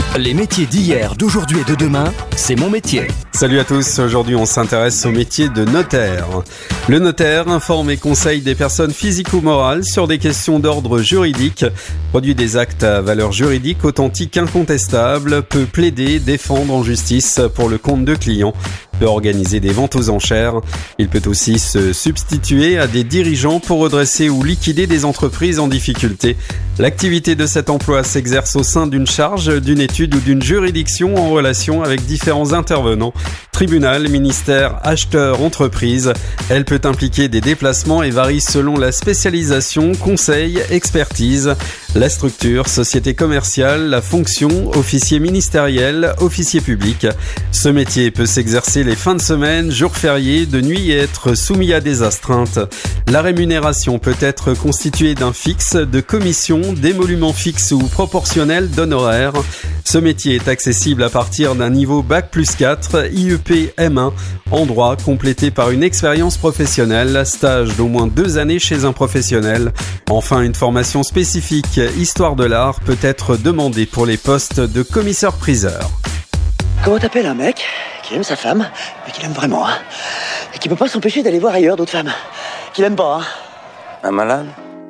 Les métiers d'hier, d'aujourd'hui et de demain, c'est mon métier. Salut à tous, aujourd'hui on s'intéresse au métier de notaire. Le notaire informe et conseille des personnes physiques ou morales sur des questions d'ordre juridique, produit des actes à valeur juridique authentique incontestable, peut plaider, défendre en justice pour le compte de clients, peut organiser des ventes aux enchères. Il peut aussi se substituer à des dirigeants pour redresser ou liquider des entreprises en difficulté. L'activité de cet emploi s'exerce au sein d'une charge, d'une étude ou d'une juridiction en relation avec différents intervenants. Tribunal, ministère, acheteur, entreprise. Elle peut impliquer des déplacements et varie selon la spécialisation, conseil, expertise. La structure, société commerciale, la fonction, officier ministériel, officier public. Ce métier peut s'exercer les fins de semaine, jours fériés, de nuit et être soumis à des astreintes. La rémunération peut être constituée d'un fixe, de commissions, d'émoluments fixes ou proportionnels d'honoraires. Ce métier est accessible à partir d'un niveau Bac+4, IEP M1, en droit, complété par une expérience professionnelle, stage d'au moins 2 années chez un professionnel. Enfin, une formation spécifique Histoire de l'art peut être demandée pour les postes de commissaire-priseur. Comment t'appelles un mec qui aime sa femme, mais qui l'aime vraiment, hein, et qui peut pas s'empêcher d'aller voir ailleurs d'autres femmes, qui l'aiment pas, hein. Un malade?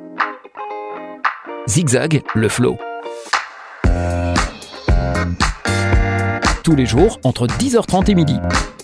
Zigzag, le flow. Tous les jours, entre 10h30 et midi.